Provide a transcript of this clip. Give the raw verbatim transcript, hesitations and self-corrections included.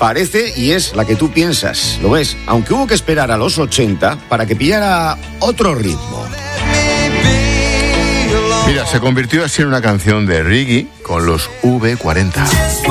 parece y es la que tú piensas, lo ves, aunque hubo que esperar a los ochenta para que pillara otro ritmo. Mira, se convirtió así en una canción de reggae con los V cuarenta.